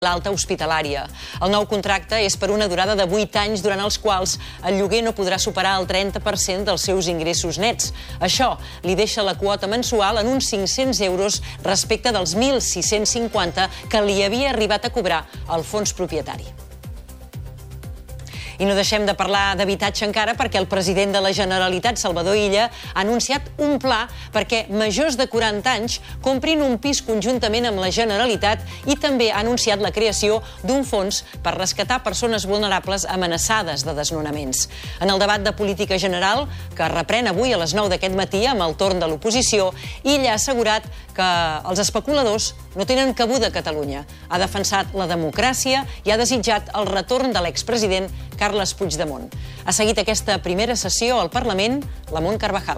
l'alta hospitalària. El nou contracte és per una durada de 8 anys durant els quals el lloguer no podrà superar el 30% dels seus ingressos nets. Això li deixa la quota mensual en uns 500 euros respecte dels 1.650 que li havia arribat a cobrar el fons propietari. I no deixem de parlar d'habitatge encara perquè el president de la Generalitat, Salvador Illa, ha anunciat un pla perquè majors de 40 anys comprin un pis conjuntament amb la Generalitat i també ha anunciat la creació d'un fons per rescatar persones vulnerables amenaçades de desnonaments. En el debat de política general, que reprèn avui a les 9 d'aquest matí amb el torn de l'oposició, Illa ha assegurat que els especuladors no tenen cabuda a Catalunya. Ha defensat la democràcia i ha desitjat el retorn de l'expresident Carles Puigdemont. Ha seguit aquesta primera sessió al Parlament, Lamont Carvajal.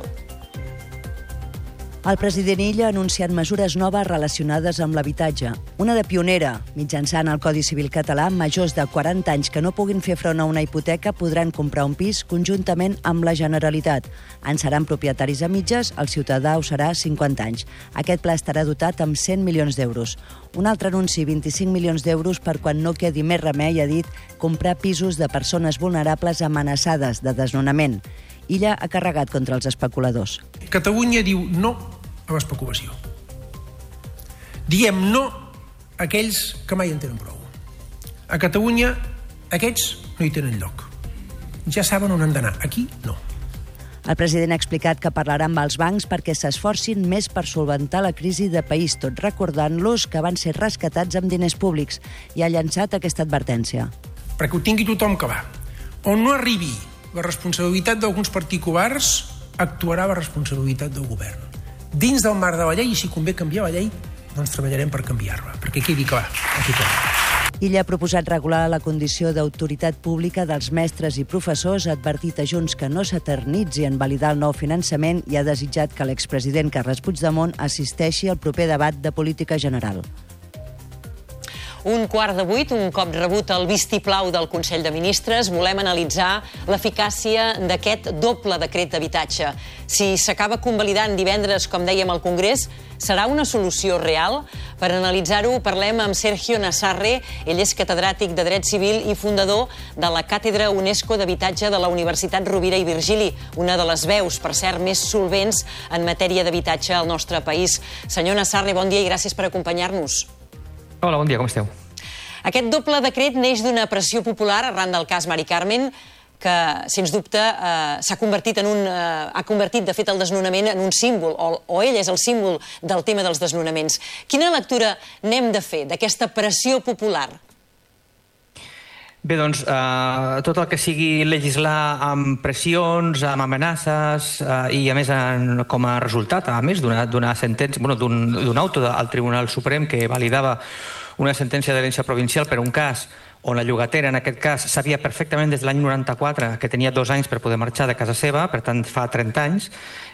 El president Illa ha anunciat mesures noves relacionades amb l'habitatge. Una de pionera. Mitjançant el Codi Civil català, majors de 40 anys que no puguin fer front a una hipoteca podran comprar un pis conjuntament amb la Generalitat. En seran propietaris a mitges, el ciutadà ho serà 50 anys. Aquest pla estarà dotat amb 100 milions d'euros. Un altre anunci, 25 milions d'euros per quan no quedi més remei, ha dit, comprar pisos de persones vulnerables amenaçades de desnonament. Illa ha carregat contra els especuladors. Catalunya diu no a l'especulació. Diem no a aquells que mai en tenen prou. A Catalunya aquests no hi tenen lloc. Ja saben on han d'anar. Aquí no. El president ha explicat que parlarà amb els bancs perquè s'esforcin més per solventar la crisi de país, tot recordant-los que van ser rescatats amb diners públics, i ha llançat aquesta advertència. Perquè ho tingui tothom clar. On no arribi la responsabilitat d'alguns particulars, actuarà la responsabilitat del govern. Dins del marc de la llei, i si convé canviar la llei, doncs treballarem per canviar-la, perquè quedi clar a tothom. Illa ha proposat regular la condició d'autoritat pública dels mestres i professors, ha advertit a Junts que no s'eternitzi en validar el nou finançament i ha desitjat que l'expresident Carles Puigdemont assisteixi al proper debat de política general. 7:15, un cop rebut el vistiplau del Consell de Ministres, volem analitzar l'eficàcia d'aquest doble decret d'habitatge. Si s'acaba convalidant divendres, com dèiem al Congrés, serà una solució real? Per analitzar-ho, parlem amb Sergio Nassarre. Ell és catedràtic de Dret Civil i fundador de la Càtedra UNESCO d'Habitatge de la Universitat Rovira i Virgili, una de les veus, per cert, més solvents en matèria d'habitatge al nostre país. Senyor Nassarre, bon dia i gràcies per acompanyar-nos. Hola, bon dia, com esteu? Aquest doble decret neix d'una pressió popular arran del cas Mari Carmen, que, sens dubte, ha convertit, de fet, el desnonament en un símbol, o ell és el símbol del tema dels desnonaments. Quina lectura n'hem de fer d'aquesta pressió popular? Bé, doncs, tot el que sigui legislar amb pressions, amb amenaces i, a més, com a resultat, a més d'una sentència, d'un auto del Tribunal Suprem que validava una sentència d'herència provincial per un cas on la llogatera, en aquest cas, sabia perfectament des de l'any 94 que tenia 2 anys per poder marxar de casa seva, per tant, fa 30 anys,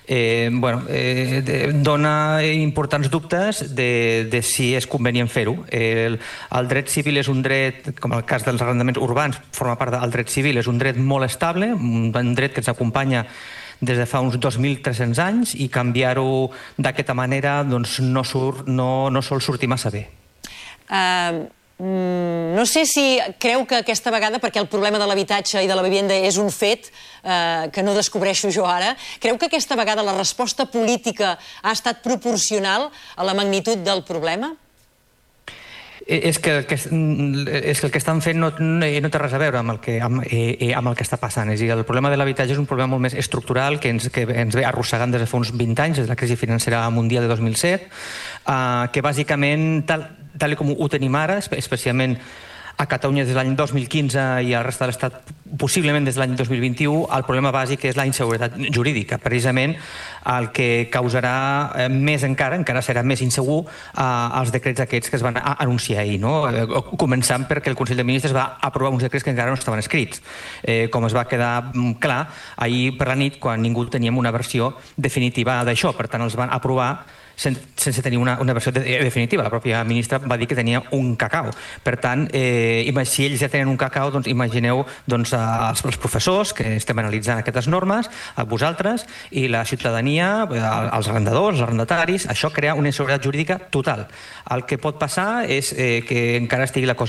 dona importants dubtes de si és convenient fer-ho. El dret civil és un dret, com el cas dels arrendaments urbans, forma part del dret civil, és un dret molt estable, un dret que ens acompanya des de fa uns 2.300 anys, i canviar-ho d'aquesta manera doncs, no sol sortir massa bé. No sé si creu que aquesta vegada, perquè el problema de l'habitatge i de la vivenda és un fet que no descobreixo jo ara, creu que aquesta vegada la resposta política ha estat proporcional a la magnitud del problema? És que el que estan fent no té res a veure amb el que està passant. És a dir, el problema de l'habitatge és un problema molt més estructural que ens ve arrossegant des de fa uns 20 anys, des de la crisi financera mundial de 2007, que bàsicament, tal com ho tenim ara, especialment a Catalunya des de l'any 2015 i al resta de l'Estat possiblement des de l'any 2021, el problema bàsic és la inseguretat jurídica. Precisament el que causarà més encara serà més insegur els decrets aquests que es van anunciar ahir. Començant perquè el Consell de Ministres va aprovar uns decrets que encara no estaven escrits. Com es va quedar clar ahir per la nit, quan ningú teníem una versió definitiva d'això. Per tant, els van aprovar sense tenir una versió definitiva. La pròpia ministra va dir que tenia un cacao. Per tant, si ells ja tenen un cacao, doncs imagineu els professors que estem analitzant aquestes normes, vosaltres i la ciutadania, els arrendadors, els arrendataris. Això crea una inseguretat jurídica total. El que pot passar és que encara estigui la cosa